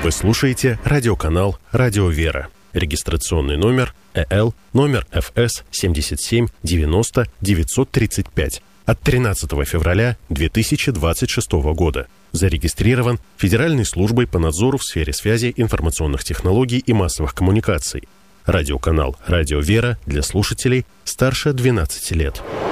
Вы слушаете радиоканал «Радио Вера». Регистрационный номер ЭЛ, номер ФС 77 90 935 от 13 февраля 2026 года. Зарегистрирован Федеральной службой по надзору в сфере связи, информационных технологий и массовых коммуникаций. Радиоканал «Радио Вера» для слушателей старше 12 лет.